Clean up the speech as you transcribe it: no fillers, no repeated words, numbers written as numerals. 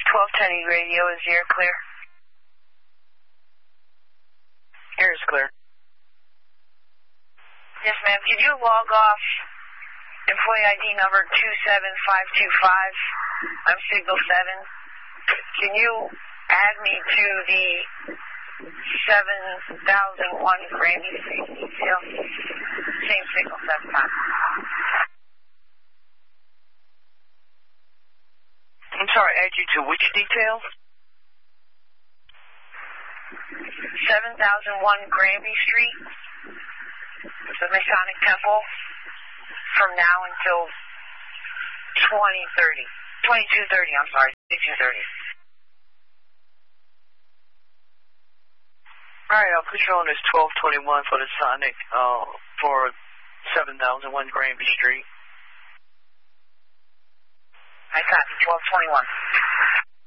1210 radio, is the air clear? Air is clear. Yes, ma'am. Can you log off employee ID number 27525? I'm signal 7. Can you add me to the 7001 Granby Street detail? Same signal 7 times. I'm sorry, add you to which detail? 7001 Granby Street, the Masonic Temple, from now until 2230, I'm sorry, 2230. Alright, I'll put you on this 1221 for the Sonic, for 7001 Granby Street. I copy, 1221.